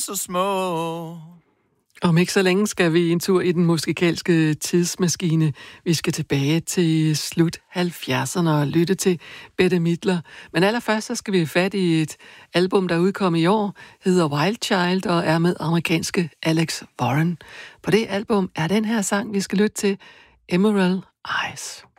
så små. Om ikke så længe skal vi en tur i den musikalske tidsmaskine. Vi skal tilbage til slut 70'erne og lytte til Bette Midler. Men allerførst så skal vi have fat i et album, der udkom i år, hedder Wild Child og er med amerikanske Alex Warren. På det album er den her sang, vi skal lytte til, Emerald Eyes.